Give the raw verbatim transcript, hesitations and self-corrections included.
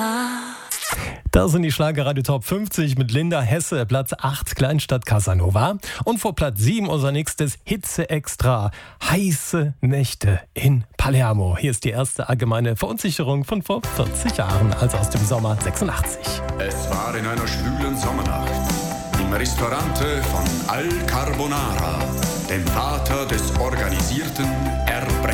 war. Da sind die Schlagerradio Top fünfzig mit Linda Hesse, Platz acht, Kleinstadt Casanova. Und vor Platz sieben unser nächstes Hitze Extra, heiße Nächte in Palermo. Hier ist die erste allgemeine Verunsicherung von vor vierzig Jahren, also aus dem Sommer sechsundachtzig. Es war in einer schwülen Sommernacht im Restaurante von Al Carbonara, dem Vater des organisierten Erbrechens.